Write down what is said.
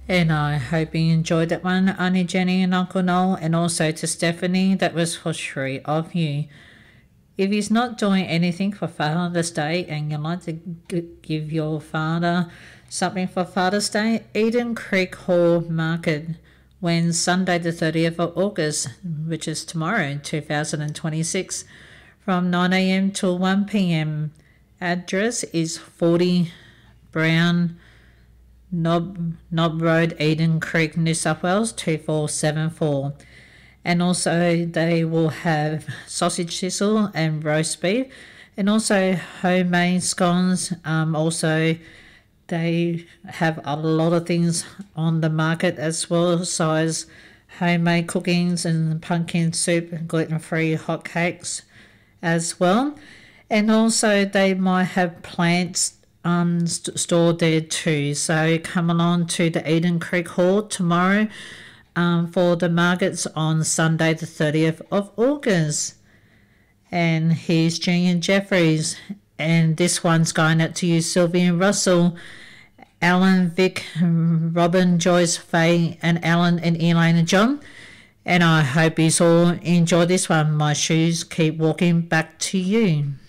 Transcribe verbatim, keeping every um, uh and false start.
And I hope you enjoyed that one, Auntie Jenny and Uncle Noel, and also to Stephanie. That was for three of you. If he's not doing anything for Father's Day and you'd like to g- give your father something for Father's Day, Eden Creek Hall Market, when Sunday the thirtieth of August, which is tomorrow, two thousand twenty-six, from nine a.m. till one p.m. Address is forty Brown Knob, Knob Road, Eden Creek, New South Wales, two four seven four. And also they will have sausage sizzle and roast beef, and also homemade scones. Um, also they have a lot of things on the market as well, so as homemade cookings and pumpkin soup and gluten-free hot cakes as well. And also they might have plants um, st- stored there too. So come along to the Eden Creek Hall tomorrow Um, for the markets on Sunday the thirtieth of August. And here's Junior Jeffries, and this one's going out to you, Sylvia and Russell, Alan, Vic, Robin, Joyce, Faye, and Alan and Elaine and John. And I hope you all enjoy this one. My shoes keep walking back to you.